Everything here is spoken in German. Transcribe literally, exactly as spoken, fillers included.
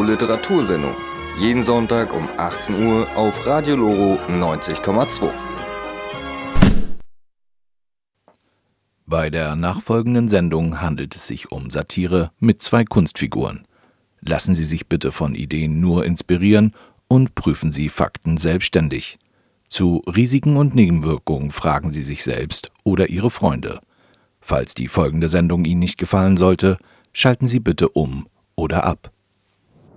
Literatursendung. Jeden Sonntag um achtzehn Uhr auf Radio Loro neunzig Komma zwei. Bei der nachfolgenden Sendung handelt es sich um Satire mit zwei Kunstfiguren. Lassen Sie sich bitte von Ideen nur inspirieren und prüfen Sie Fakten selbstständig. Zu Risiken und Nebenwirkungen fragen Sie sich selbst oder Ihre Freunde. Falls die folgende Sendung Ihnen nicht gefallen sollte, schalten Sie bitte um oder ab.